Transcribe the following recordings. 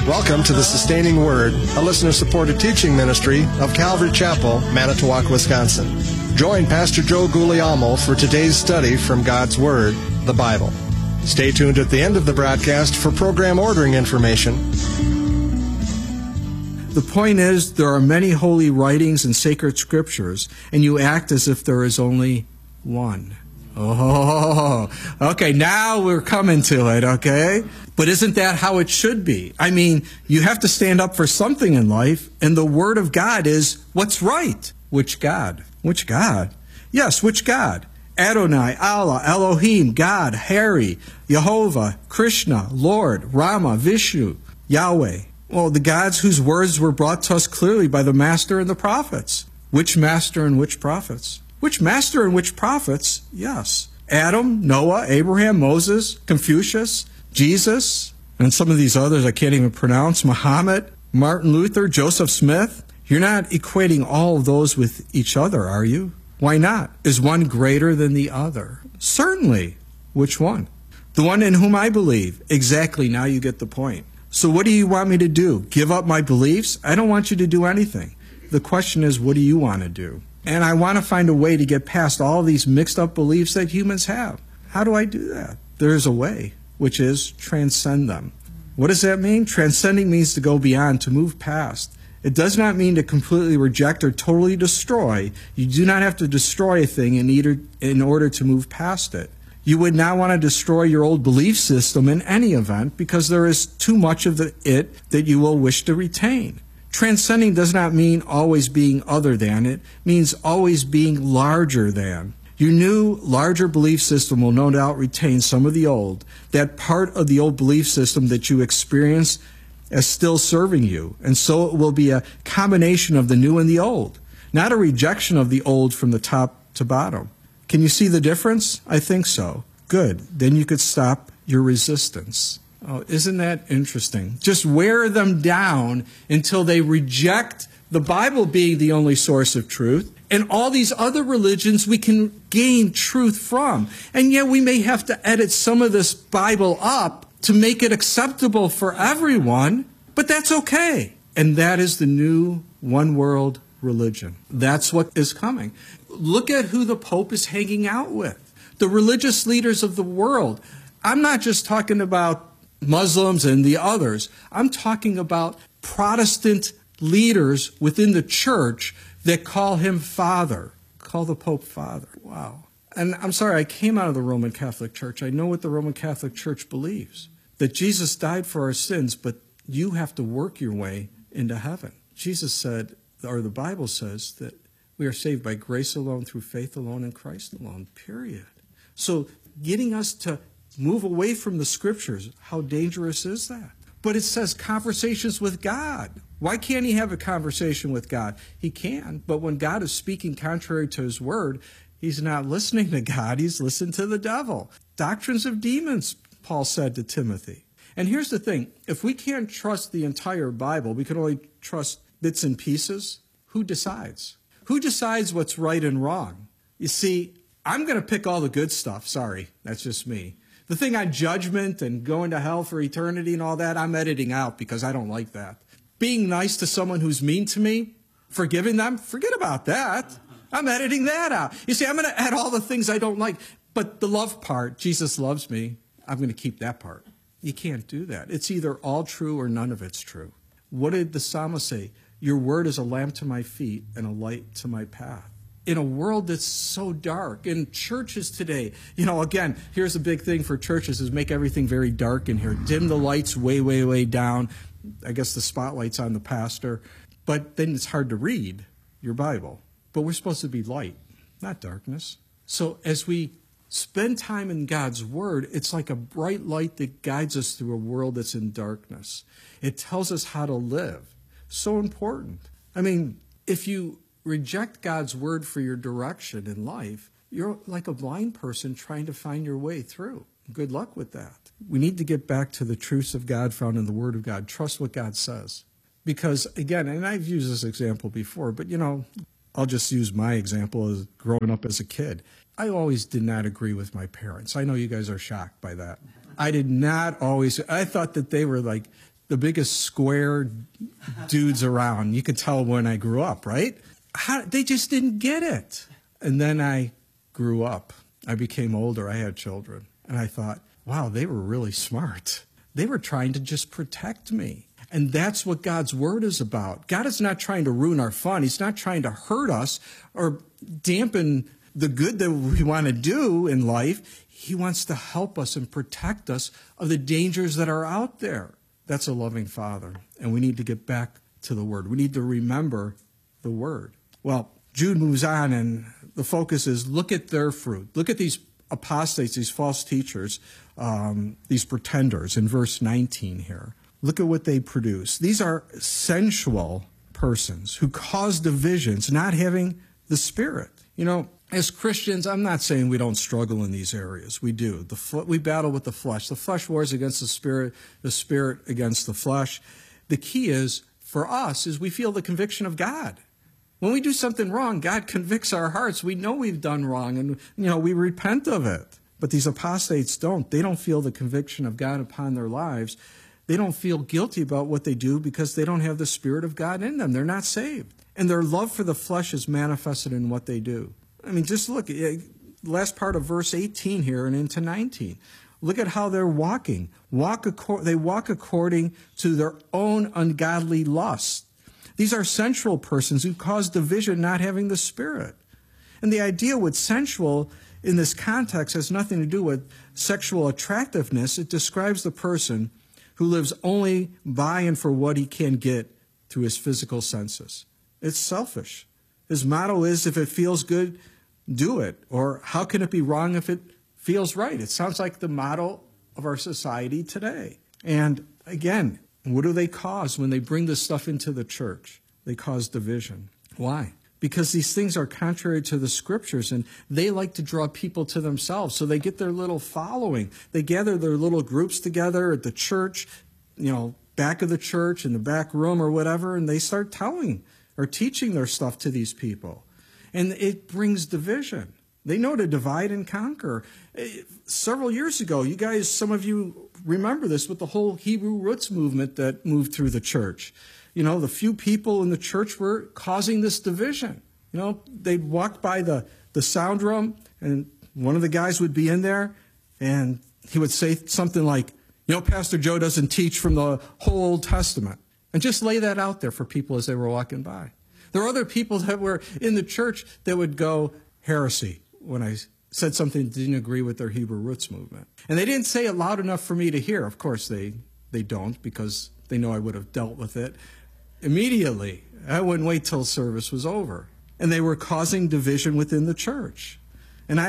Welcome to the Sustaining Word, a listener-supported teaching ministry of Calvary Chapel, Manitowoc, Wisconsin. Join Pastor Joe Guglielmo for today's study from God's Word, the Bible. Stay tuned at the end of the broadcast for program ordering information. The point is, there are many holy writings and sacred scriptures, and you act as if there is only one. Oh, okay, now we're coming to it, okay? But isn't that how it should be? I mean, you have to stand up for something in life, and the Word of God is what's right. Which God? Which God? Yes, which God? Adonai, Allah, Elohim, God, Hari, Jehovah, Krishna, Lord, Rama, Vishnu, Yahweh. Well, the gods whose words were brought to us clearly by the Master and the prophets. Which Master and which prophets? Which Master and which prophets? Yes. Adam, Noah, Abraham, Moses, Confucius, Jesus, and some of these others I can't even pronounce, Muhammad, Martin Luther, Joseph Smith. You're not equating all of those with each other, are you? Why not? Is one greater than the other? Certainly. Which one? The one in whom I believe. Exactly, now you get the point. So what do you want me to do? Give up my beliefs? I don't want you to do anything. The question is, what do you want to do? And I want to find a way to get past all these mixed up beliefs that humans have. How do I do that? There is a way, which is transcend them. What does that mean? Transcending means to go beyond, to move past. It does not mean to completely reject or totally destroy. You do not have to destroy a thing in order to move past it. You would not want to destroy your old belief system in any event because there is too much of it that you will wish to retain. Transcending does not mean always being other than. It means always being larger than. Your new, larger belief system will no doubt retain some of the old, that part of the old belief system that you experience as still serving you. And so it will be a combination of the new and the old, not a rejection of the old from the top to bottom. Can you see the difference? I think so. Good. Then you could stop your resistance. Oh, isn't that interesting? Just wear them down until they reject the Bible being the only source of truth and all these other religions we can gain truth from. And yet we may have to edit some of this Bible up to make it acceptable for everyone, but that's okay. And that is the new one world religion. That's what is coming. Look at who the Pope is hanging out with. The religious leaders of the world. I'm not just talking about Muslims and the others. I'm talking about Protestant leaders within the church that call him Father, call the Pope Father. Wow. And I'm sorry, I came out of the Roman Catholic Church. I know what the Roman Catholic Church believes, that Jesus died for our sins, but you have to work your way into heaven. Jesus said, or the Bible says, that we are saved by grace alone, through faith alone, in Christ alone, period. So getting us to move away from the scriptures, how dangerous is that? But it says conversations with God. Why can't he have a conversation with God? He can, but when God is speaking contrary to his word, he's not listening to God, he's listening to the devil. Doctrines of demons, Paul said to Timothy. And here's the thing, if we can't trust the entire Bible, we can only trust bits and pieces, who decides? Who decides what's right and wrong? You see, I'm going to pick all the good stuff. Sorry, that's just me. The thing on judgment and going to hell for eternity and all that, I'm editing out because I don't like that. Being nice to someone who's mean to me, forgiving them, forget about that. I'm editing that out. You see, I'm going to add all the things I don't like. But the love part, Jesus loves me, I'm going to keep that part. You can't do that. It's either all true or none of it's true. What did the psalmist say? Your word is a lamp to my feet and a light to my path. In a world that's so dark, in churches today, again, here's the big thing for churches is make everything very dark in here. Dim the lights way, way, way down. I guess the spotlight's on the pastor. But then it's hard to read your Bible. But we're supposed to be light, not darkness. So as we spend time in God's Word, it's like a bright light that guides us through a world that's in darkness. It tells us how to live. So important. I mean, if you reject God's word for your direction in life, you're like a blind person trying to find your way through. Good luck with that. We need to get back to the truths of God found in the Word of God. Trust what God says. Because, again, and I've used this example before, but, I'll just use my example as growing up as a kid. I always did not agree with my parents. I know you guys are shocked by that. I did not always. I thought that they were like the biggest square dudes around. You could tell when I grew up, right? They just didn't get it. And then I grew up. I became older. I had children. And I thought, wow, they were really smart. They were trying to just protect me. And that's what God's word is about. God is not trying to ruin our fun. He's not trying to hurt us or dampen the good that we want to do in life. He wants to help us and protect us of the dangers that are out there. That's a loving Father. And we need to get back to the word. We need to remember the word. Well, Jude moves on, and the focus is look at their fruit. Look at these apostates, these false teachers, these pretenders in verse 19 here. Look at what they produce. These are sensual persons who cause divisions, not having the Spirit. You know, as Christians, I'm not saying we don't struggle in these areas. We do. We battle with the flesh. The flesh wars against the Spirit against the flesh. The key is, for us, is we feel the conviction of God. When we do something wrong, God convicts our hearts. We know we've done wrong, and we repent of it. But these apostates don't. They don't feel the conviction of God upon their lives. They don't feel guilty about what they do because they don't have the Spirit of God in them. They're not saved. And their love for the flesh is manifested in what they do. I mean, just look, last part of verse 18 here and into 19. Look at how they're walking. They walk according to their own ungodly lust. These are sensual persons who cause division, not having the Spirit. And the idea with sensual in this context has nothing to do with sexual attractiveness. It describes the person who lives only by and for what he can get through his physical senses. It's selfish. His motto is, if it feels good, do it. Or how can it be wrong if it feels right? It sounds like the motto of our society today. And again, what do they cause when they bring this stuff into the church? They cause division. Why? Because these things are contrary to the Scriptures, and they like to draw people to themselves. So they get their little following. They gather their little groups together at the church, back of the church, in the back room or whatever, and they start telling or teaching their stuff to these people. And it brings division. They know to divide and conquer. Several years ago, some of you remember this with the whole Hebrew roots movement that moved through the church. The few people in the church were causing this division. They'd walk by the sound room, and one of the guys would be in there, and he would say something like, Pastor Joe doesn't teach from the whole Old Testament. And just lay that out there for people as they were walking by. There were other people that were in the church that would go, heresy, when I said something that didn't agree with their Hebrew roots movement. And they didn't say it loud enough for me to hear. Of course, they don't, because they know I would have dealt with it immediately. I wouldn't wait till service was over. And they were causing division within the church. And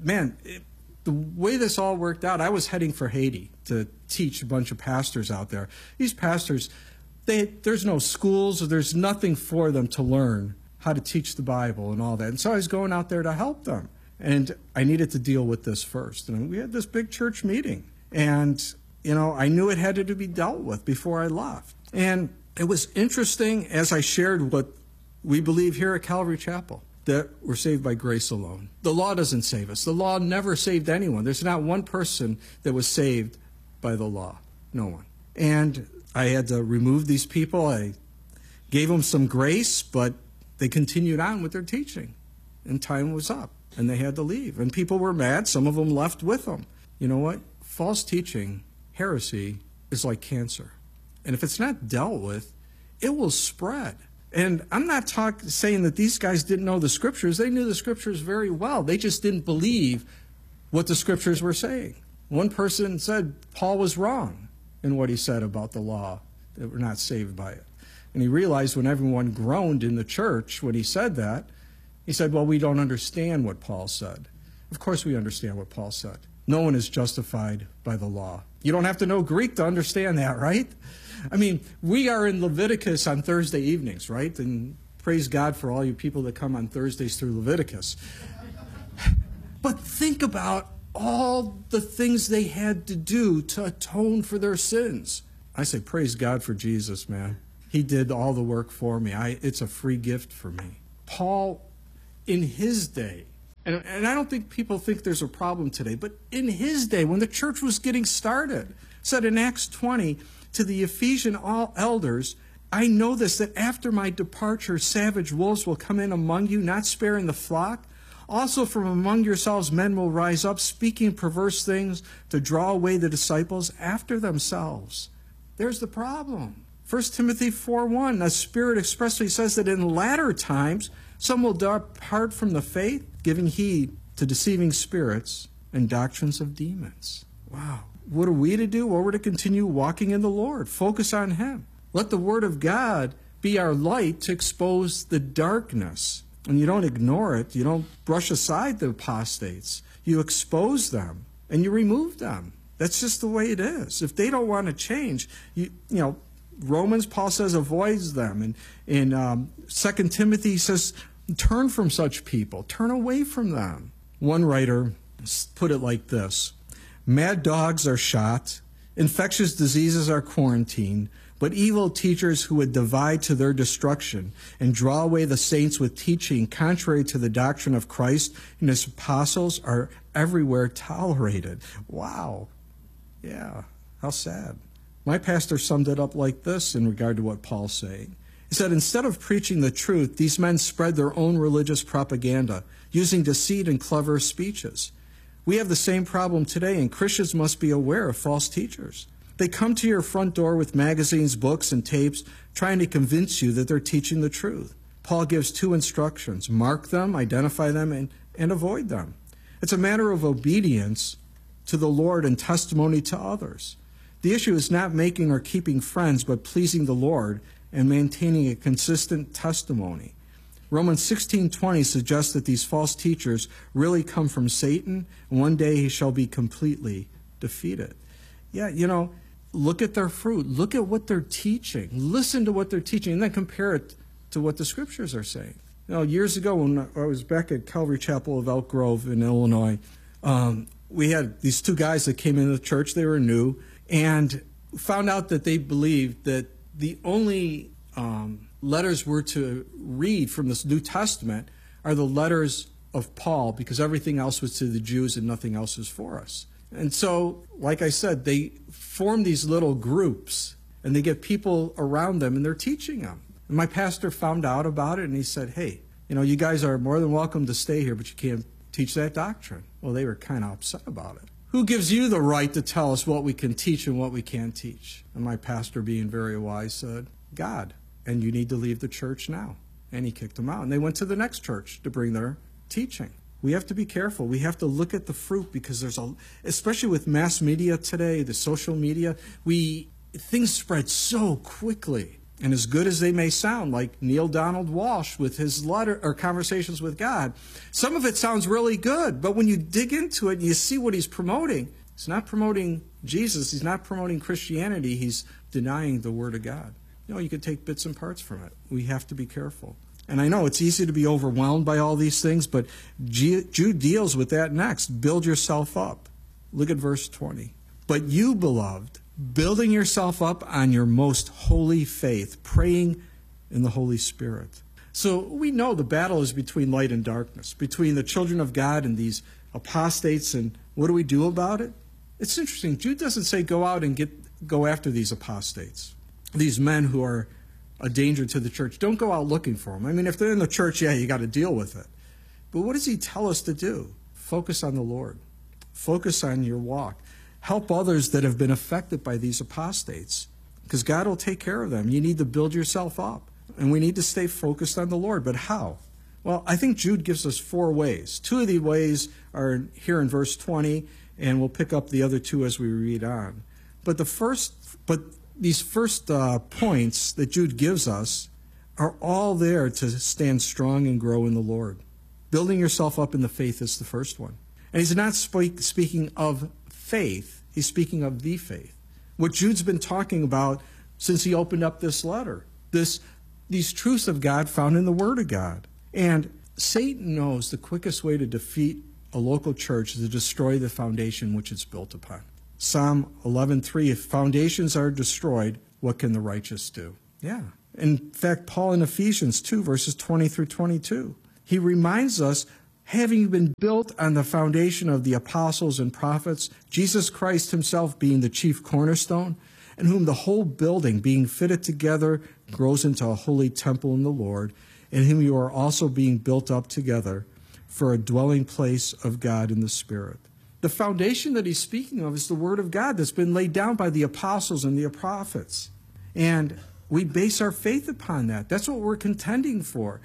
the way this all worked out, I was heading for Haiti to teach a bunch of pastors out there. These pastors, there's no schools, or there's nothing for them to learn how to teach the Bible and all that. And so I was going out there to help them. And I needed to deal with this first. And we had this big church meeting. And, I knew it had to be dealt with before I left. And it was interesting as I shared what we believe here at Calvary Chapel, that we're saved by grace alone. The law doesn't save us. The law never saved anyone. There's not one person that was saved by the law. No one. And I had to remove these people. I gave them some grace, but they continued on with their teaching. And time was up, and they had to leave. And people were mad. Some of them left with them. You know what? False teaching, heresy, is like cancer. And if it's not dealt with, it will spread. And I'm not saying that these guys didn't know the Scriptures. They knew the Scriptures very well. They just didn't believe what the Scriptures were saying. One person said Paul was wrong in what he said about the law, that we're not saved by it. And he realized when everyone groaned in the church when he said that, he said, well, we don't understand what Paul said. Of course we understand what Paul said. No one is justified by the law. You don't have to know Greek to understand that, right? I mean, we are in Leviticus on Thursday evenings, right? And praise God for all you people that come on Thursdays through Leviticus. But think about all the things they had to do to atone for their sins. I say, praise God for Jesus, man. He did all the work for me. It's a free gift for me. Paul, in his day, and I don't think people think there's a problem today, but in his day, when the church was getting started, said in Acts 20 to the Ephesian elders, I know this, that after my departure, savage wolves will come in among you, not sparing the flock. Also from among yourselves men will rise up, speaking perverse things to draw away the disciples after themselves. There's the problem. 1 Timothy 4:1, the Spirit expressly says that in latter times some will depart from the faith, giving heed to deceiving spirits and doctrines of demons. Wow. What are we to do? Well, we're to continue walking in the Lord. Focus on Him. Let the Word of God be our light to expose the darkness. And you don't ignore it. You don't brush aside the apostates. You expose them and you remove them. That's just the way it is. If they don't want to change, Romans, Paul says, avoids them. And in 2 Timothy says, turn from such people. Turn away from them. One writer put it like this: mad dogs are shot, infectious diseases are quarantined, but evil teachers who would divide to their destruction and draw away the saints with teaching contrary to the doctrine of Christ and His apostles are everywhere tolerated. Wow. Yeah, how sad. My pastor summed it up like this in regard to what Paul's saying. He said, instead of preaching the truth, these men spread their own religious propaganda, using deceit and clever speeches. We have the same problem today, and Christians must be aware of false teachers. They come to your front door with magazines, books, and tapes, trying to convince you that they're teaching the truth. Paul gives two instructions: mark them, identify them, and avoid them. It's a matter of obedience to the Lord and testimony to others. The issue is not making or keeping friends, but pleasing the Lord and maintaining a consistent testimony. Romans 16:20 suggests that these false teachers really come from Satan, and one day he shall be completely defeated. Yeah, look at their fruit. Look at what they're teaching. Listen to what they're teaching, and then compare it to what the Scriptures are saying. Years ago when I was back at Calvary Chapel of Elk Grove in Illinois, we had these two guys that came into the church. They were new, and found out that they believed that the only letters we're to read from this New Testament are the letters of Paul, because everything else was to the Jews and nothing else is for us. And so, like I said, they form these little groups, and they get people around them, and they're teaching them. And my pastor found out about it, and he said, hey, you guys are more than welcome to stay here, but you can't teach that doctrine. Well, they were kind of upset about it. Who gives you the right to tell us what we can teach and what we can't teach? And my pastor, being very wise, said, God, and you need to leave the church now. And he kicked them out. And they went to the next church to bring their teaching. We have to be careful. We have to look at the fruit, because especially with mass media today, the social media, things spread so quickly. And as good as they may sound, like Neil Donald Walsh with his letter or Conversations with God, some of it sounds really good. But when you dig into it and you see what he's promoting, he's not promoting Jesus. He's not promoting Christianity. He's denying the Word of God. You can take bits and parts from it. We have to be careful. And I know it's easy to be overwhelmed by all these things, but Jude deals with that next. Build yourself up. Look at verse 20. But you, beloved, building yourself up on your most holy faith, praying in the Holy Spirit. So we know the battle is between light and darkness, between the children of God and these apostates, and what do we do about it? It's interesting. Jude doesn't say go out and go after these apostates, these men who are a danger to the church. Don't go out looking for them. I mean, if they're in the church, yeah, you got to deal with it. But what does he tell us to do? Focus on the Lord. Focus on your walk. Help others that have been affected by these apostates, because God will take care of them. You need to build yourself up, and we need to stay focused on the Lord. But how? Well, I think Jude gives us 4 ways. 2 of the ways are here in verse 20, and we'll pick up the other 2 as we read on. But these first points that Jude gives us are all there to stand strong and grow in the Lord. Building yourself up in the faith is the first one. And he's not speaking of faith, he's speaking of the faith. What Jude's been talking about since he opened up this letter. These truths of God found in the Word of God. And Satan knows the quickest way to defeat a local church is to destroy the foundation which it's built upon. Psalm 11:3, if foundations are destroyed, what can the righteous do? Yeah. In fact, Paul in Ephesians 2, verses 20 through 22, he reminds us, having been built on the foundation of the apostles and prophets, Jesus Christ himself being the chief cornerstone, in whom the whole building, being fitted together, grows into a holy temple in the Lord, in whom you are also being built up together for a dwelling place of God in the Spirit. The foundation that he's speaking of is the Word of God that's been laid down by the apostles and the prophets. And we base our faith upon that. That's what we're contending for.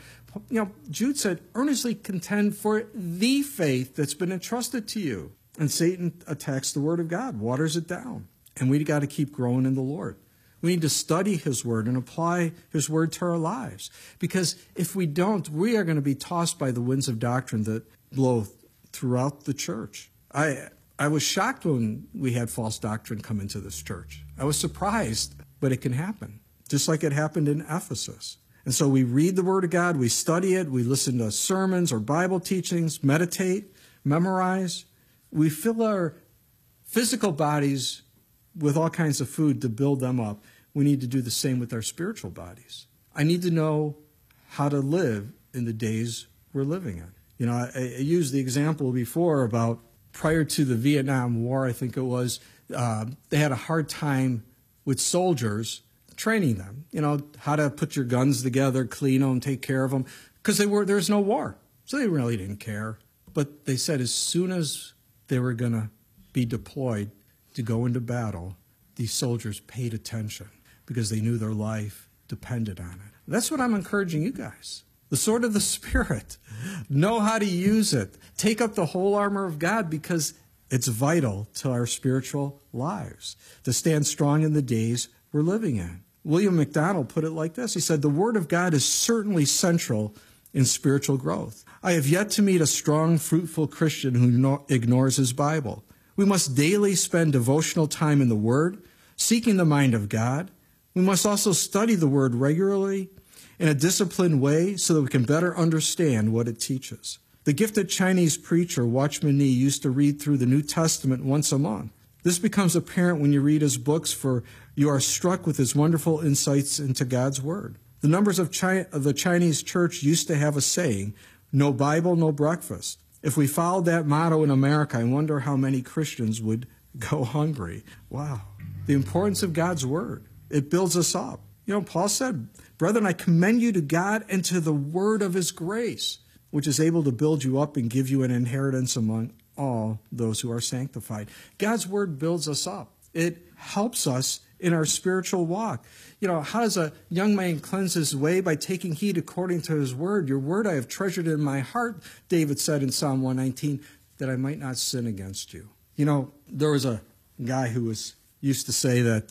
Jude said, earnestly contend for the faith that's been entrusted to you. And Satan attacks the Word of God, waters it down. And we got to keep growing in the Lord. We need to study His Word and apply His Word to our lives. Because if we don't, we are going to be tossed by the winds of doctrine that blow throughout the church. I was shocked when we had false doctrine come into this church. I was surprised, but it can happen, just like it happened in Ephesus. And so we read the Word of God, we study it, we listen to sermons or Bible teachings, meditate, memorize. We fill our physical bodies with all kinds of food to build them up. We need to do the same with our spiritual bodies. I need to know how to live in the days we're living in. I used the example before about prior to the Vietnam War, I think it was, they had a hard time with soldiers training them, how to put your guns together, clean them, take care of them, because there's no war. So they really didn't care. But they said as soon as they were going to be deployed to go into battle, these soldiers paid attention because they knew their life depended on it. That's what I'm encouraging you guys. The sword of the Spirit. Know how to use it. Take up the whole armor of God because it's vital to our spiritual lives to stand strong in the days we're living in. William MacDonald put it like this. He said, the Word of God is certainly central in spiritual growth. I have yet to meet a strong, fruitful Christian who ignores his Bible. We must daily spend devotional time in the Word, seeking the mind of God. We must also study the Word regularly in a disciplined way so that we can better understand what it teaches. The gifted Chinese preacher Watchman Nee used to read through the New Testament once a month. This becomes apparent when you read his books, for you are struck with his wonderful insights into God's Word. The members of the Chinese church used to have a saying, no Bible, no breakfast. If we followed that motto in America, I wonder how many Christians would go hungry. Wow. The importance of God's Word. It builds us up. Paul said, brethren, I commend you to God and to the word of His grace, which is able to build you up and give you an inheritance among all those who are sanctified. God's Word builds us up. It helps us in our spiritual walk. How does a young man cleanse his way? By taking heed according to His Word. Your Word I have treasured in my heart, David said in Psalm 119, that I might not sin against you. There was a guy who used to say that,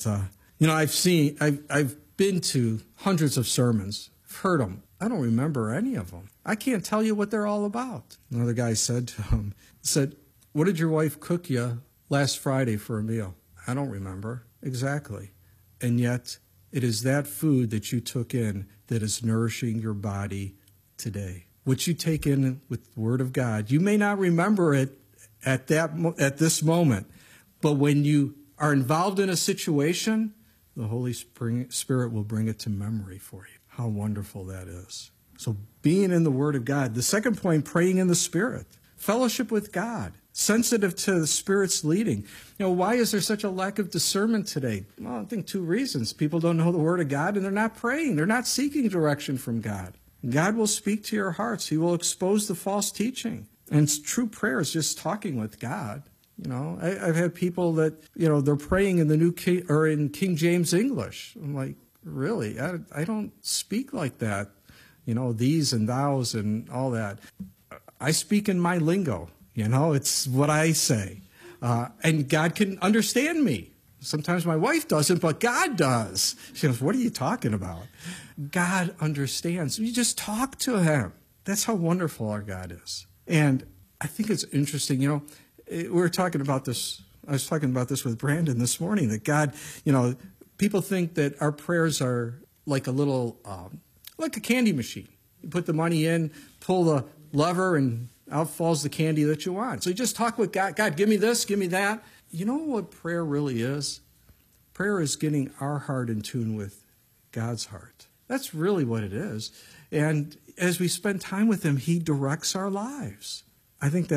I've been to hundreds of sermons. I've heard them. I don't remember any of them. I can't tell you what they're all about. Another guy said to him, what did your wife cook you last Friday for a meal? I don't remember. Exactly. And yet, it is that food that you took in that is nourishing your body today. What you take in with the Word of God, you may not remember it at this moment, but when you are involved in a situation, the Holy Spirit will bring it to memory for you. How wonderful that is. So being in the Word of God. The second point, praying in the Spirit. Fellowship with God. Sensitive to the Spirit's leading. Why is there such a lack of discernment today? Well, I think two reasons. People don't know the Word of God and they're not praying. They're not seeking direction from God. God will speak to your hearts. He will expose the false teaching. And true prayer is just talking with God. I've had people that, they're praying in in King James English. I'm like, really? I don't speak like that. These and thous and all that. I speak in my lingo. It's what I say. And God can understand me. Sometimes my wife doesn't, but God does. She goes, what are you talking about? God understands. You just talk to Him. That's how wonderful our God is. And I think it's interesting, we were talking about this. I was talking about this with Brandon this morning, that God, people think that our prayers are like a little, like a candy machine. You put the money in, pull the lever, and out falls the candy that you want. So you just talk with God. God, give me this, give me that. You know what prayer really is? Prayer is getting our heart in tune with God's heart. That's really what it is. And as we spend time with Him, He directs our lives. I think that